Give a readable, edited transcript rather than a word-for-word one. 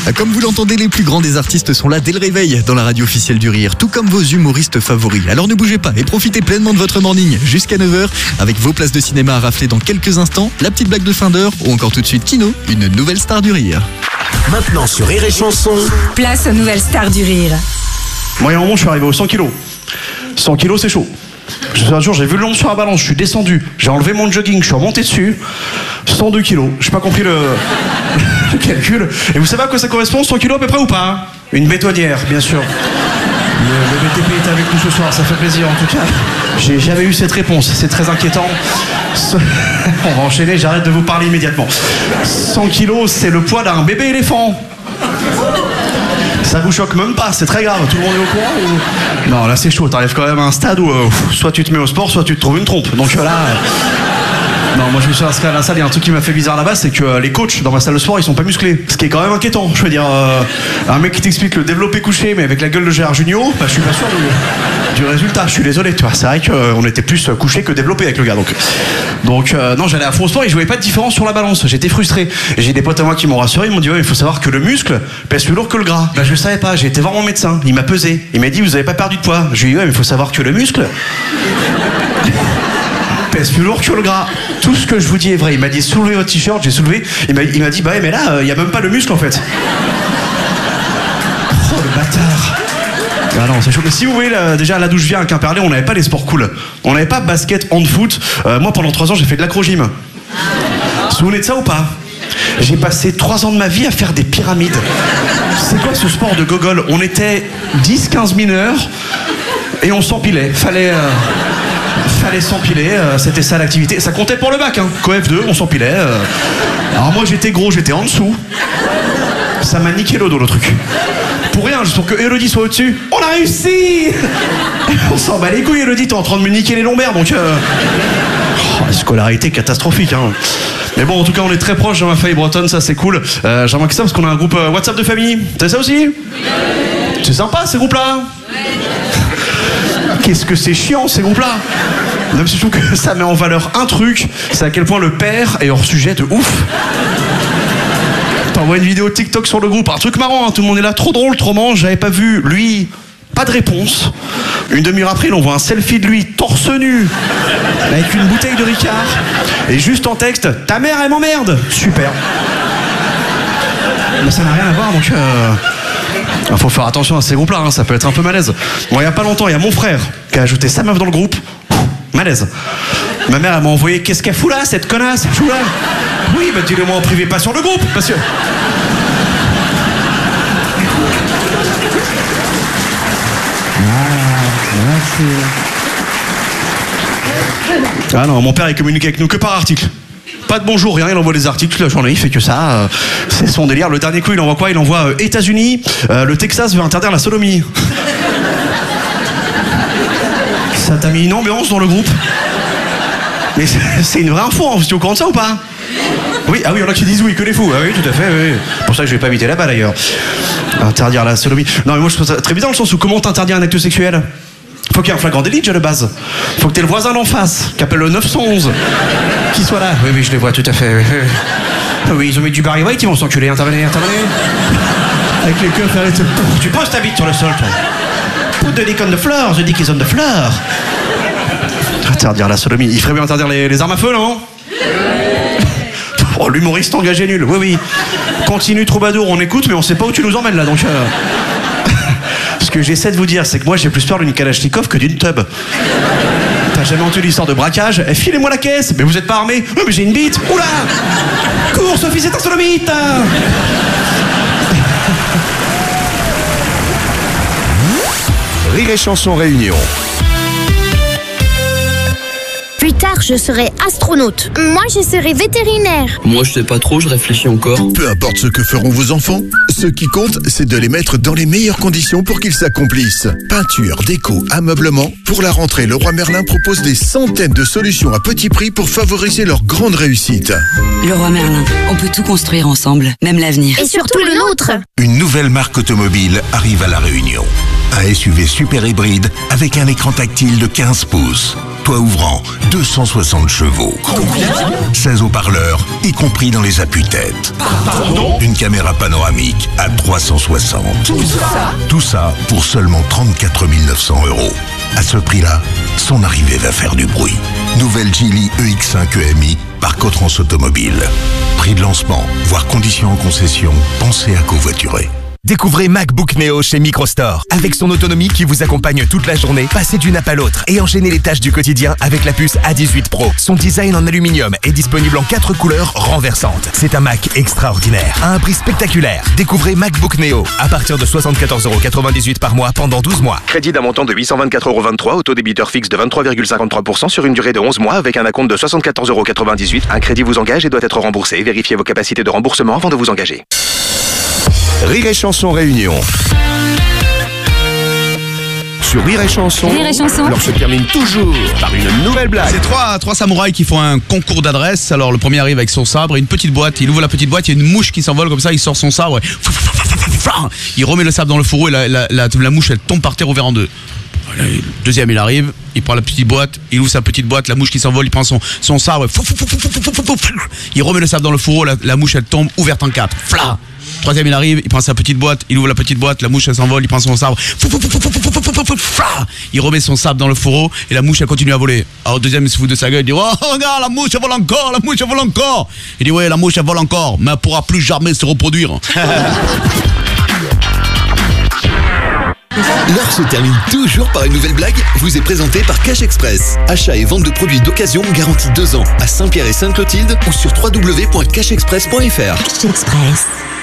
Comme vous l'entendez, les plus grands des artistes sont là dès le réveil dans la radio officielle du Rire, tout comme vos humoristes favoris. Alors ne bougez pas et profitez pleinement de votre morning jusqu'à 9h avec vos places de cinéma à rafler dans quelques instants, la petite blague de fin d'heure ou encore tout de suite Kino, une nouvelle star du Rire. Maintenant sur Rire et Chanson, place aux nouvelles stars du Rire. Moi, il y a un moment, je suis arrivé aux 100 kilos. 100 kilos, c'est chaud. Un jour, j'ai vu le nombre sur la balance, je suis descendu, j'ai enlevé mon jogging, je suis remonté dessus. 102 kilos. J'ai pas compris le calcul. Et vous savez à quoi ça correspond, 100 kilos à peu près ou pas? Une bétonnière, bien sûr. Le BTP est avec nous ce soir, ça fait plaisir en tout cas. J'ai jamais eu cette réponse, c'est très inquiétant. On va enchaîner, j'arrête de vous parler immédiatement. 100 kilos, c'est le poids d'un bébé éléphant. Ça vous choque même pas, c'est très grave, tout le monde est au courant ou... Non, là c'est chaud, t'arrives quand même à un stade où soit tu te mets au sport, soit tu te trouves une trompe. Donc là... Non, moi je me suis inscrit à la salle, il y a un truc qui m'a fait bizarre là-bas, c'est que les coachs dans ma salle de sport, ils sont pas musclés. Ce qui est quand même inquiétant, je veux dire, un mec qui t'explique le développé couché, mais avec la gueule de Gérard Jugnot, bah je suis pas sûr du résultat, je suis désolé, tu vois. C'est vrai qu'on était plus couché que développé avec le gars, donc non, j'allais à fond au sport et je voyais pas de différence sur la balance, j'étais frustré. Et j'ai des potes à moi qui m'ont rassuré, ils m'ont dit ouais, il faut savoir que le muscle pèse plus lourd que le gras. Bah je savais pas, j'ai été voir mon médecin, il m'a pesé, il m'a dit vous avez pas perdu de poids. Je lui ai dit ouais, mais il faut savoir que le muscle pèse plus lourd que le gras. Tout ce que je vous dis est vrai. Il m'a dit soulevez votre t-shirt, j'ai soulevé. Il m'a dit bah ouais, mais là il y a même pas le muscle en fait. Oh le bâtard. Ah non, c'est chaud. Mais si vous voulez, déjà là d'où je viens à Quimperlé, on n'avait pas les sports cool. On n'avait pas basket, hand-foot. Moi pendant 3 ans j'ai fait de l'acro-gym. Vous vous souvenez de ça ou pas? J'ai passé 3 ans de ma vie à faire des pyramides. C'est quoi ce sport de gogol? On était 10-15 mineurs et on s'empilait. Fallait s'empiler, c'était ça l'activité. Ça comptait pour le bac, hein. Coef 2, on s'empilait. Alors moi j'étais gros, j'étais en dessous. Ça m'a niqué le dos le truc. Pour rien, juste pour que Elodie soit au-dessus. On a réussi. On s'en bat les couilles, Elodie, t'es en train de me niquer les lombaires, donc... la scolarité catastrophique, hein. Mais bon, en tout cas, on est très proches dans ma famille bretonne, ça c'est cool. J'aimerais que ça parce qu'on a un groupe WhatsApp de famille. T'as ça aussi? C'est sympa ces groupes-là. Qu'est-ce que c'est chiant ces groupes-là. Même si je trouve que ça met en valeur un truc, c'est à quel point le père est hors sujet de ouf. T'envoies une vidéo TikTok sur le groupe, un truc marrant, hein, tout le monde est là, trop drôle, trop mange, j'avais pas vu, lui, pas de réponse. Une demi-heure après, on voit un selfie de lui, torse nu, avec une bouteille de Ricard, et juste en texte, ta mère elle m'emmerde. Super. Mais ça n'a rien à voir, donc... faut faire attention à ces groupes-là, hein, ça peut être un peu malaise. Bon, il y a pas longtemps, il y a mon frère qui a ajouté sa meuf dans le groupe. Malaise. Ma mère, elle m'a envoyé qu'est-ce qu'elle fout là, cette connasse, elle fout là. Oui, bah dis-le-moi en privé, pas sur le groupe, monsieur. Ah non, mon père il communique avec nous que par article. Pas de bonjour, rien, il envoie des articles toute la journée, il fait que ça, c'est son délire. Le dernier coup, il envoie quoi? Il envoie États-Unis, le Texas veut interdire la sodomie. Ça t'a mis une ambiance dans le groupe. Mais c'est une vraie info, hein. Vous êtes au courant de ça ou pas? Oui, ah oui, il y en a qui disent oui, que les fous. Ah oui, tout à fait, oui. C'est pour ça que je vais pas habiter là-bas d'ailleurs. Interdire la sodomie. Non, mais moi je trouve ça très bizarre dans le sens où comment t'interdire un acte sexuel? Faut qu'il y ait un flagrant délit déjà de base. Faut que t'aies le voisin d'en face qui appelle le 911 qui soit là. Oui, je les vois tout à fait. Oui, ils ont mis du Barry White, ils vont s'enculer. Intervenez. Avec les queues, faire les... Tu poses ta bite sur le sol, toi. Put the dick on the floor, the dick is on the floor. Interdire la sodomie. Il ferait bien interdire les armes à feu, non? Oh, l'humoriste engagé nul. Oui. Continue, troubadour, on écoute, mais on sait pas où tu nous emmènes là, donc... Ce que j'essaie de vous dire, c'est que moi j'ai plus peur d'une Kalachnikov que d'une tub. T'as jamais entendu l'histoire de braquage? Filez-moi la caisse. Mais vous êtes pas armé? Oui, mais j'ai une bite. Oula! Cours, Sophie, c'est un sodomite. Rire et Chanson Réunion. Plus tard, je serai astronaute. Moi, je serai vétérinaire. Moi, je sais pas trop, je réfléchis encore. Peu importe ce que feront vos enfants, ce qui compte, c'est de les mettre dans les meilleures conditions pour qu'ils s'accomplissent. Peinture, déco, ameublement. Pour la rentrée, Leroy Merlin propose des centaines de solutions à petit prix pour favoriser leur grande réussite. Leroy Merlin, on peut tout construire ensemble, même l'avenir. Et surtout le nôtre. Une nouvelle marque automobile arrive à La Réunion. Un SUV super hybride avec un écran tactile de 15 pouces. Toit ouvrant, 260 chevaux. 16 haut-parleurs, y compris dans les appuis-têtes. Une caméra panoramique à 360. Tout ça pour seulement 34 900 €. À ce prix-là, son arrivée va faire du bruit. Nouvelle Geely EX5 EMI par Cotrans Automobile. Prix de lancement, voire conditions en concession, pensez à covoiturer. Découvrez MacBook Neo chez Microstore. Avec son autonomie qui vous accompagne toute la journée, passez d'une app à l'autre et enchaînez les tâches du quotidien avec la puce A18 Pro. Son design en aluminium est disponible en 4 couleurs renversantes. C'est un Mac extraordinaire, à un prix spectaculaire. Découvrez MacBook Neo à partir de 74,98 € par mois pendant 12 mois. Crédit d'un montant de 824,23 €, autodébiteur fixe de 23,53% sur une durée de 11 mois avec un acompte de 74,98 €. Un crédit vous engage et doit être remboursé. Vérifiez vos capacités de remboursement avant de vous engager. Rire et Chanson Réunion. Sur Rire et Chanson, alors se termine toujours par une nouvelle blague. C'est trois samouraïs qui font un concours d'adresse. Alors le premier arrive avec son sabre et une petite boîte. Il ouvre la petite boîte, il y a une mouche qui s'envole comme ça, il sort son sabre. Il remet le sabre dans le fourreau et la mouche elle tombe par terre ouverte en deux. Le deuxième il arrive, il prend la petite boîte, il ouvre sa petite boîte, la mouche qui s'envole, il prend son sabre. Il remet le sabre dans le fourreau, la mouche elle tombe ouverte en quatre. Troisième il arrive, il prend sa petite boîte, il ouvre la petite boîte, la mouche elle s'envole, il prend son sabre, il remet son sabre dans le fourreau et la mouche elle continue à voler. Alors le deuxième il se fout de sa gueule, il dit oh regarde la mouche elle vole encore, la mouche elle vole encore. Il dit ouais la mouche elle vole encore, mais elle pourra plus jamais se reproduire. L'heure se termine toujours par une nouvelle blague, vous est présentée par Cash Express. Achat et vente de produits d'occasion garantis 2 ans à Saint-Pierre et Sainte-Clotilde ou sur www.cashexpress.fr. Cash Express.